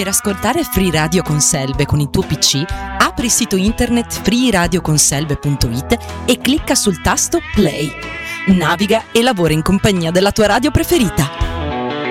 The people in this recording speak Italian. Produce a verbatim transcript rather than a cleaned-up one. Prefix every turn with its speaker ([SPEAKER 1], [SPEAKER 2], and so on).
[SPEAKER 1] Per ascoltare Free Radio con Selve con il tuo P C, apri il sito internet free radio con selve punto it e clicca sul tasto Play. Naviga e lavora in compagnia della tua radio preferita.